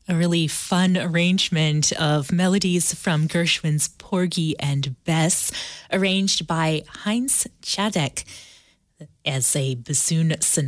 A really fun arrangement of melodies from Gershwin's Porgy and Bess, arranged by Heinz Chadek as a bassoon sonata.